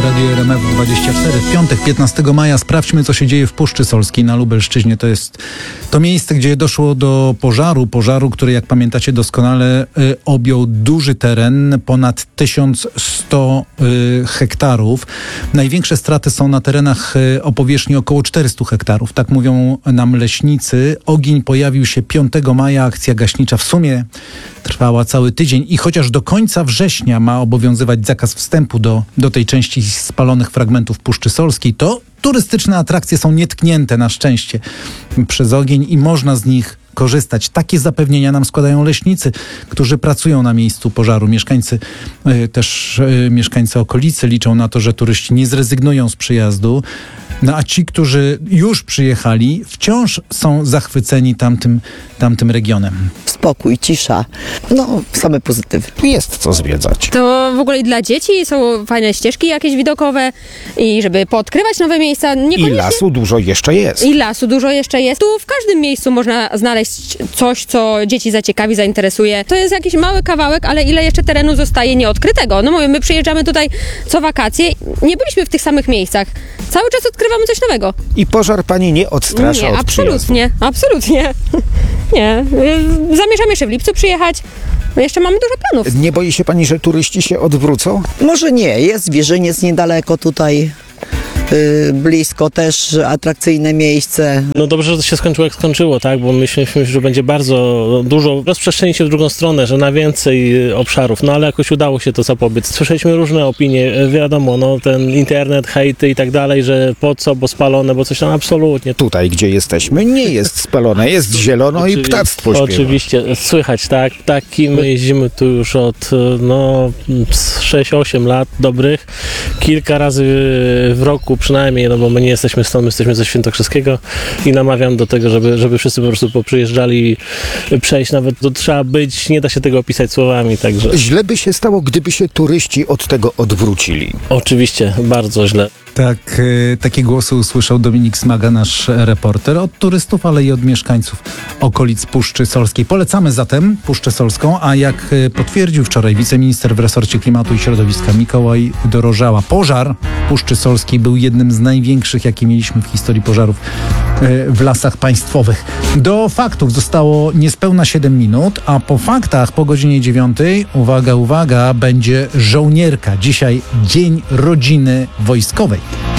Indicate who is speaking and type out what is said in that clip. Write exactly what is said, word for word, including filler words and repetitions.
Speaker 1: Radio R M F dwadzieścia cztery. W piątek, piętnastego maja, sprawdźmy, co się dzieje w Puszczy Solskiej na Lubelszczyźnie. To jest to miejsce, gdzie doszło do pożaru. Pożaru, który, jak pamiętacie doskonale, y, objął duży teren, ponad tysiąc sto y, hektarów. Największe straty są na terenach y, o powierzchni około czterysta hektarów. Tak mówią nam leśnicy. Ogień pojawił się piątego maja. Akcja gaśnicza w sumie trwała cały tydzień i chociaż do końca września ma obowiązywać zakaz wstępu do, do tej części spalonych fragmentów Puszczy Solskiej, to turystyczne atrakcje są nietknięte na szczęście przez ogień i można z nich korzystać. Takie zapewnienia nam składają leśnicy, którzy pracują na miejscu pożaru. Mieszkańcy, y, też y, mieszkańcy okolicy liczą na to, że turyści nie zrezygnują z przyjazdu. No a ci, którzy już przyjechali, wciąż są zachwyceni tamtym, tamtym regionem.
Speaker 2: Spokój, cisza. No, same pozytywy.
Speaker 3: Jest co zwiedzać.
Speaker 4: To w ogóle i dla dzieci są fajne ścieżki jakieś widokowe i żeby poodkrywać nowe miejsca.
Speaker 3: I lasu dużo jeszcze jest.
Speaker 4: I lasu dużo jeszcze jest. Tu w każdym miejscu można znaleźć coś, co dzieci zaciekawi, zainteresuje. To jest jakiś mały kawałek, ale ile jeszcze terenu zostaje nieodkrytego. No mówię, my przyjeżdżamy tutaj co wakacje. Nie byliśmy w tych samych miejscach. Cały czas odkrywamy coś nowego.
Speaker 3: I pożar pani nie odstrasza
Speaker 4: Nie,
Speaker 3: od
Speaker 4: absolutnie,
Speaker 3: przyjazdu.
Speaker 4: absolutnie. Nie. Zamierzam jeszcze w lipcu przyjechać. No jeszcze mamy dużo planów.
Speaker 3: Nie boi się pani, że turyści się odwrócą?
Speaker 2: Może nie, jest Zwierzyniec niedaleko tutaj. Yy, blisko też atrakcyjne miejsce.
Speaker 5: No dobrze, że to się skończyło jak skończyło, tak? Bo myśleliśmy, że będzie bardzo dużo rozprzestrzeni się w drugą stronę, że na więcej obszarów, no ale jakoś udało się to zapobiec. Słyszeliśmy różne opinie, wiadomo, no ten internet, hejty i tak dalej, że po co, bo spalone, bo coś tam, absolutnie.
Speaker 3: Tutaj, gdzie jesteśmy, nie jest spalone, jest zielono i ptactwo śpiewa.
Speaker 5: Oczywiście, słychać, tak, taki my jeździmy tu już od no sześć osiem lat dobrych, kilka razy w roku przynajmniej, no bo my nie jesteśmy stąd, my jesteśmy ze Świętokrzyskiego i namawiam do tego, żeby, żeby wszyscy po prostu poprzyjeżdżali, przejść, nawet to trzeba być, nie da się tego opisać słowami, także.
Speaker 3: Źle by się stało, gdyby się turyści od tego odwrócili.
Speaker 5: Oczywiście, bardzo źle.
Speaker 1: Tak, y, takie głosy usłyszał Dominik Smaga, nasz reporter, od turystów, ale i od mieszkańców okolic Puszczy Solskiej. Polecamy zatem Puszczę Solską, a jak y, potwierdził wczoraj wiceminister w resorcie klimatu i środowiska Mikołaj Dorożała, pożar Puszczy Solskiej był jednym z największych, jakie mieliśmy w historii pożarów y, w lasach państwowych. Do faktów zostało niespełna siedem minut, a po faktach po godzinie dziewiątej, uwaga, uwaga, będzie żołnierka. Dzisiaj Dzień Rodziny Wojskowej.